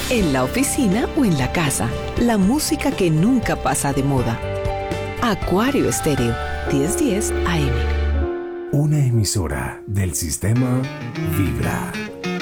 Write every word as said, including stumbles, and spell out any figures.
en la oficina o en la casa. La música que nunca pasa de moda. Acuario Estéreo, diez diez A M. Una emisora del sistema Vibra.